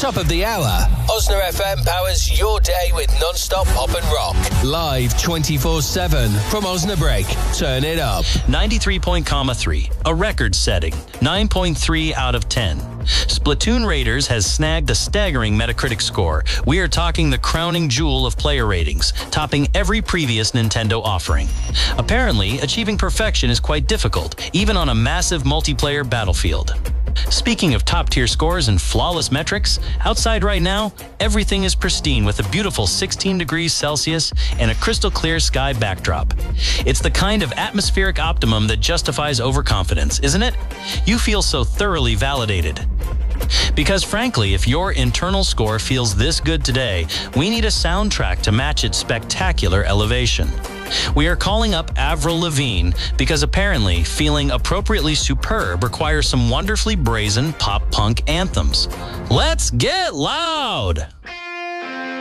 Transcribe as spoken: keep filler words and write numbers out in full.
Top of the hour. Osna F M powers your day with non-stop pop and rock. Live twenty-four seven from Osnabrück. Turn it up. ninety-three point three, a record setting, nine point three out of ten. Splatoon Raiders has snagged a staggering Metacritic score. We are talking the crowning jewel of player ratings, topping every previous Nintendo offering. Apparently, achieving perfection is quite difficult, even on a massive multiplayer battlefield. Speaking of top-tier scores and flawless metrics, outside right now, everything is pristine with a beautiful sixteen degrees Celsius and a crystal-clear sky backdrop. It's the kind of atmospheric optimum that justifies overconfidence, isn't it? You feel so thoroughly validated. Because frankly, if your internal score feels this good today, we need a soundtrack to match its spectacular elevation. We are calling up Avril Lavigne because apparently feeling appropriately superb requires some wonderfully brazen pop-punk anthems. Let's get loud!